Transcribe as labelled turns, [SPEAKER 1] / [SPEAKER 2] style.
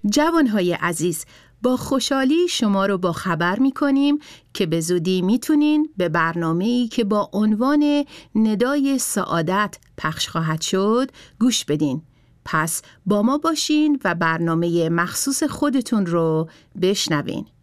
[SPEAKER 1] جوانهای عزیز، با خوشحالی شما رو با خبر می‌کنیم که به زودی میتونین به برنامه‌ای که با عنوان ندای سعادت پخش خواهد شد گوش بدین. پس با ما باشین و برنامه مخصوص خودتون رو بشنوین.